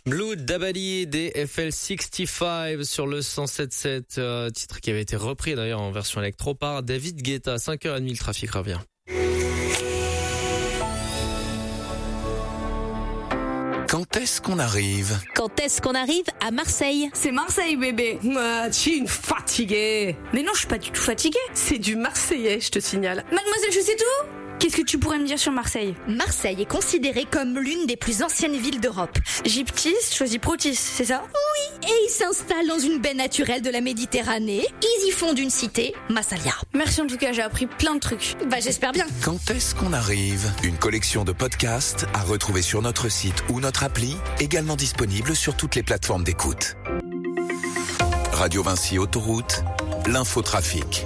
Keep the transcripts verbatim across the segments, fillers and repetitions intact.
Blue Dabadi des F L soixante-quinze sur le cent sept sept, euh, titre qui avait été repris d'ailleurs en version électro par David Guetta. cinq heures trente, le trafic revient. Quand est-ce qu'on arrive ? Quand est-ce qu'on arrive à Marseille ? C'est Marseille, bébé. Ah, tu es une fatiguée. Mais non, je suis pas du tout fatiguée. C'est du marseillais, je te signale. Mademoiselle, je sais tout. Qu'est-ce que tu pourrais me dire sur Marseille ? Marseille est considérée comme l'une des plus anciennes villes d'Europe. Gyptis choisit Protis, c'est ça ? Oui, et ils s'installent dans une baie naturelle de la Méditerranée. Ils y fondent une cité, Massalia. Merci en tout cas, j'ai appris plein de trucs. Bah j'espère bien. Quand est-ce qu'on arrive ? Une collection de podcasts à retrouver sur notre site ou notre appli, également disponible sur toutes les plateformes d'écoute. Radio Vinci Autoroute, l'infotrafic.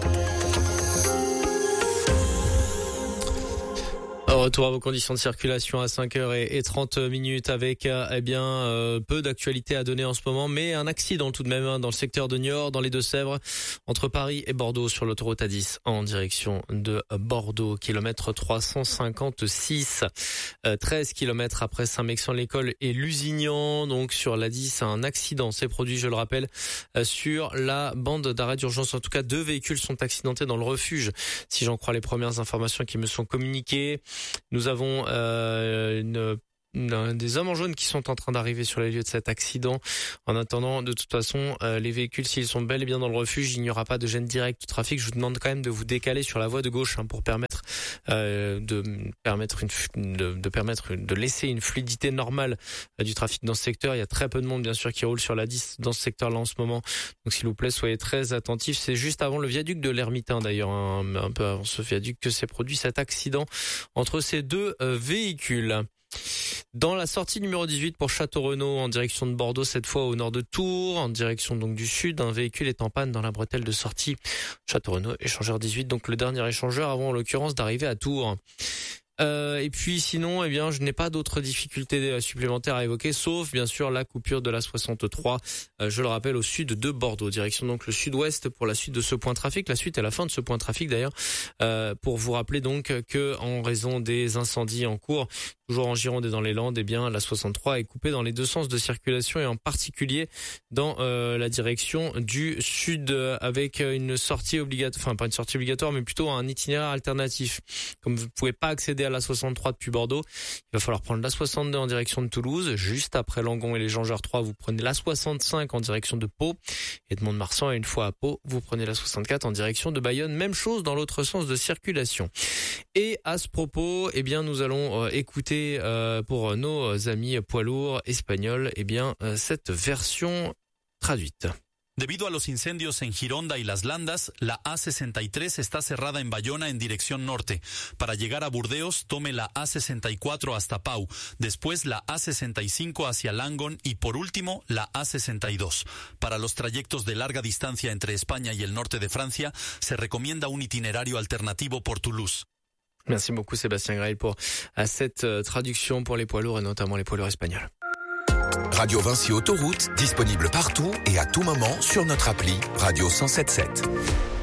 Retour à vos conditions de circulation à cinq heures trente minutes avec eh bien euh, peu d'actualité à donner en ce moment, mais un accident tout de même hein, dans le secteur de Niort, dans les Deux-Sèvres, entre Paris et Bordeaux sur l'autoroute A dix en direction de Bordeaux, kilomètre trois cent cinquante-six, euh, treize kilomètres après Saint-Mexan-l'École et Lusignan. Donc sur l'A dix, un accident s'est produit, je le rappelle, euh, sur la bande d'arrêt d'urgence. En tout cas, deux véhicules sont accidentés dans le refuge, si j'en crois les premières informations qui me sont communiquées. Nous avons euh, une, une, des hommes en jaune qui sont en train d'arriver sur les lieux de cet accident. En attendant, de toute façon, euh, les véhicules, s'ils sont bel et bien dans le refuge, il n'y aura pas de gêne directe du trafic. Je vous demande quand même de vous décaler sur la voie de gauche hein, pour permettre euh, de permettre une de, de permettre de laisser une fluidité normale euh, du trafic dans ce secteur. Il y a très peu de monde, bien sûr, qui roule sur la dix dans ce secteur-là en ce moment. Donc, s'il vous plaît, soyez très attentifs. C'est juste avant le viaduc de l'Ermitain, d'ailleurs, hein, un peu avant ce viaduc, que s'est produit cet accident entre ces deux euh, véhicules. Dans la sortie numéro dix-huit pour Château-Renaud en direction de Bordeaux, cette fois au nord de Tours, en direction donc du sud, un véhicule est en panne dans la bretelle de sortie. Château-Renaud, échangeur dix-huit, donc le dernier échangeur avant en l'occurrence d'arriver à Tours. Euh, et puis sinon, eh bien, je n'ai pas d'autres difficultés supplémentaires à évoquer, sauf bien sûr la coupure de la soixante-trois. Euh, je le rappelle, au sud de Bordeaux, direction donc le sud-ouest pour la suite de ce point de trafic. La suite et la fin de ce point de trafic d'ailleurs, euh, pour vous rappeler donc que en raison des incendies en cours, toujours en Gironde et dans les Landes, eh bien la soixante-trois est coupée dans les deux sens de circulation et en particulier dans euh, la direction du sud euh, avec une sortie obligatoire, enfin pas une sortie obligatoire, mais plutôt un itinéraire alternatif. Comme vous ne pouvez pas accéder à la soixante-trois depuis Bordeaux, il va falloir prendre la soixante-deux en direction de Toulouse. Juste après Langon et les Jean-Georges trois, vous prenez la soixante-cinq en direction de Pau. Et de Mont-de-Marsan, et une fois à Pau, vous prenez la soixante-quatre en direction de Bayonne. Même chose dans l'autre sens de circulation. Et à ce propos, eh bien, nous allons euh, écouter euh, pour nos amis poids lourds espagnols, eh bien, euh, cette version traduite. Debido a los incendios en Gironda y Las Landas, la A sesenta y tres está cerrada en Bayona en dirección norte. Para llegar a Burdeos, tome la A sesenta y cuatro hasta Pau, después la A sesenta y cinco hacia Langon y por último la A sesenta y dos. Para los trayectos de larga distancia entre España y el norte de Francia, se recomienda un itinerario alternativo por Toulouse. Merci beaucoup Sébastien Grail pour cette traduction pour les poids lourds et notamment les poids lourds espagnols. Radio Vinci Autoroute, disponible partout et à tout moment sur notre appli Radio cent sept sept.